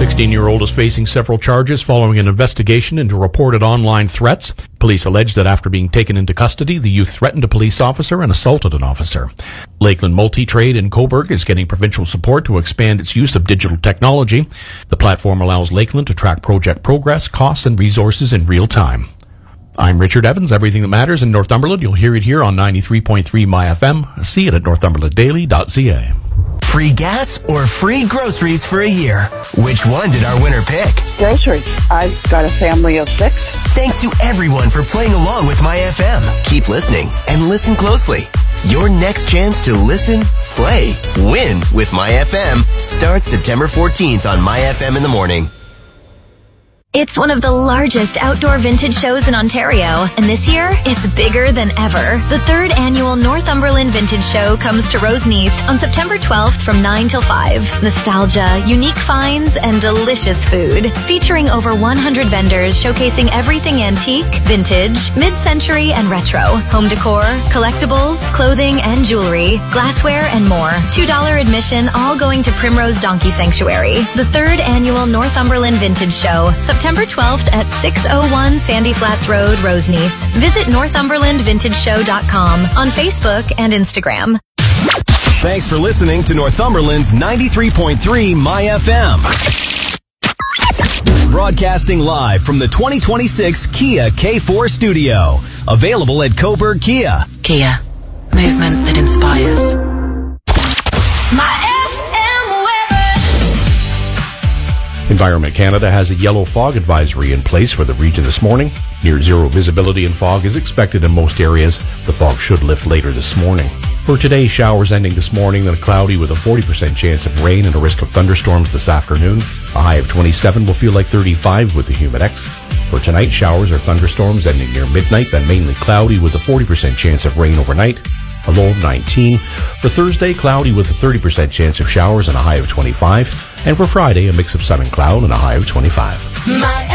16-year-old is facing several charges following an investigation into reported online threats. Police allege that after being taken into custody, the youth threatened a police officer and assaulted an officer. Lakeland Multi-Trade in Cobourg is getting provincial support to expand its use of digital technology. The platform allows Lakeland to track project progress, costs, and resources in real time. I'm Richard Evans. Everything that matters in Northumberland, you'll hear it here on 93.3 My FM. See it at northumberlanddaily.ca. Free gas or free groceries for a year? Which one did our winner pick? Groceries. I've got a family of 6. Thanks to everyone for playing along with My FM. Keep listening and listen closely. Your next chance to listen, play, win with My FM starts September 14th on My FM in the morning. It's one of the largest outdoor vintage shows in Ontario, and this year, it's bigger than ever. The 3rd annual Northumberland Vintage Show comes to Roseneath on September 12th from 9 till 5. Nostalgia, unique finds, and delicious food. Featuring over 100 vendors showcasing everything antique, vintage, mid-century, and retro. Home decor, collectibles, clothing, and jewelry, glassware, and more. $2 admission, all going to Primrose Donkey Sanctuary. The 3rd annual Northumberland Vintage Show, September 12th at 601 Sandy Flats Road, Roseneath. Visit NorthumberlandVintageShow.com on Facebook and Instagram. Thanks for listening to Northumberland's 93.3 My FM. Broadcasting live from the 2026 Kia K4 studio. Available at Cobourg Kia. Kia. Movement that inspires. Environment Canada has a yellow fog advisory in place for the region this morning. Near zero visibility and fog is expected in most areas. The fog should lift later this morning. For today, showers ending this morning, then cloudy with a 40% chance of rain and a risk of thunderstorms this afternoon. A high of 27 will feel like 35 with the Humidex. For tonight, showers or thunderstorms ending near midnight, then mainly cloudy with a 40% chance of rain overnight. A low of 19. For Thursday, cloudy with a 30% chance of showers and a high of 25. And for Friday, a mix of sun and cloud and a high of 25.